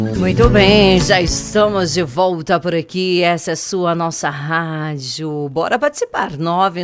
Muito bem, já estamos de volta por aqui. Essa é nossa rádio. Bora participar.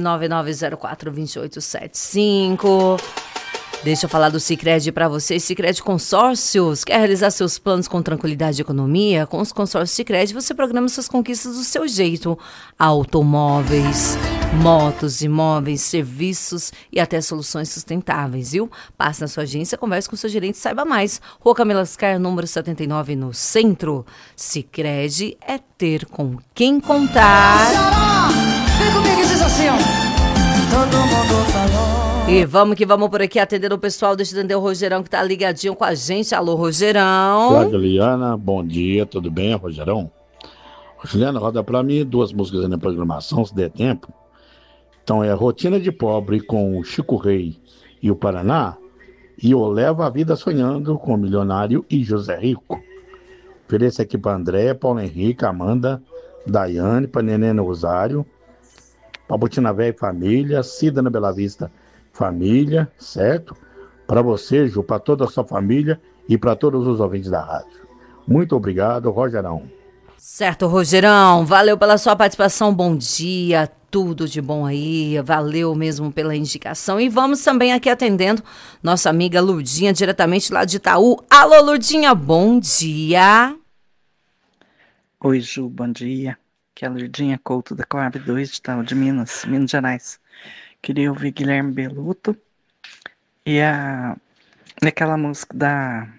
999042875. Deixa eu falar do Sicredi para você. Sicredi Consórcios. Quer realizar seus planos com tranquilidade e economia? Com os consórcios Sicredi, você programa suas conquistas do seu jeito. Automóveis, motos, imóveis, serviços e até soluções sustentáveis, viu? Passe na sua agência, converse com o seu gerente e saiba mais. Rua Camila Ascar, número 79, no centro. Sicredi é ter com quem contar. Vem comigo e diz assim, ó. Todo mundo falou. E vamos que vamos por aqui atender o pessoal. Deixa eu atender o Rogerão que tá ligadinho com a gente. Alô, Rogerão. Olá, Juliana. Bom dia, tudo bem, Rogerão? Juliana, roda pra mim 2 músicas aí na programação, se der tempo. Então é Rotina de Pobre com o Chico Rei e o Paraná. E eu Levo a Vida Sonhando com o Milionário e José Rico. Ofereço aqui pra André, Paulo Henrique, Amanda, Daiane, pra Nenê Rosário, pra Botina Véia e Família, Cida na Bela Vista Família, certo? Para você, Ju, para toda a sua família e para todos os ouvintes da rádio. Muito obrigado, Rogerão. Certo, Rogerão. Valeu pela sua participação. Bom dia, tudo de bom aí. Valeu mesmo pela indicação. E vamos também aqui atendendo nossa amiga Ludinha, diretamente lá de Itaú. Alô, Ludinha, bom dia. Oi, Ju, bom dia. Aqui é a Ludinha Couto da Coab 2 de Itaú, de Minas Gerais. Queria ouvir Guilherme Beluto e aquela música da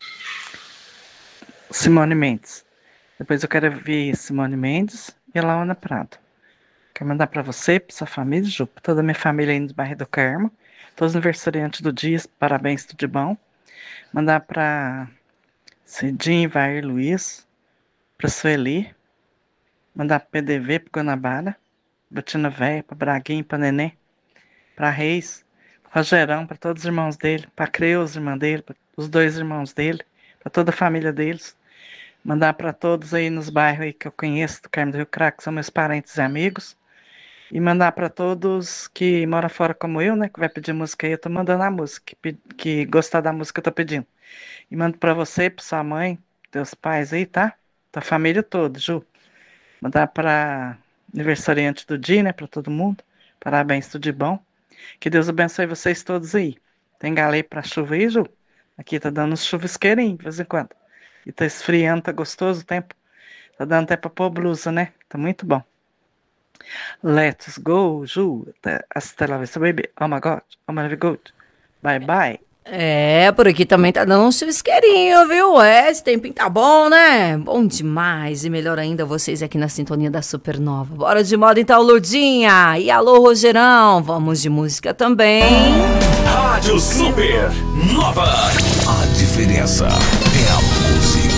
Simone Mendes. Depois eu quero ouvir Simone Mendes e a Laona Prado. Quero mandar para você, para sua família, Ju, para toda a minha família aí no bairro do Carmo, todos os aniversariantes do dia, parabéns, tudo de bom. Mandar para Cidinho, Vair Luiz, para Sueli, mandar para PDV, para Guanabara, Botina Véia, para Braguinho, para Nenê, para Reis, para Rogerão, para todos os irmãos dele, para Creus, irmã dele, para os 2 irmãos dele, para toda a família deles. Mandar para todos aí nos bairros aí que eu conheço, do Carmo do Rio Craco, que são meus parentes e amigos. E mandar para todos que moram fora como eu, né, que vai pedir música aí, eu tô mandando a música, que gostar da música eu tô pedindo. E mando para você, para sua mãe, teus pais aí, tá? Tua família toda, Ju. Mandar para aniversariante do dia, né, para todo mundo. Parabéns, tudo de bom. Que Deus abençoe vocês todos aí. Tem galei pra chuva aí, Ju? Aqui tá dando uns chuvisqueirinhos de vez em quando. E tá esfriando, tá gostoso o tempo. Tá dando até pra pôr blusa, né? Tá muito bom. Let's go, Ju. Hasta la vista, baby. Oh my God. Oh my God. Bye, bye. Por aqui também tá dando um chuvisqueirinho, viu? Esse tempinho tá bom, né? Bom demais. E melhor ainda, vocês aqui na sintonia da Supernova. Bora de moda então, Ludinha. E alô, Rogerão. Vamos de música também. Rádio Supernova. A diferença é a música.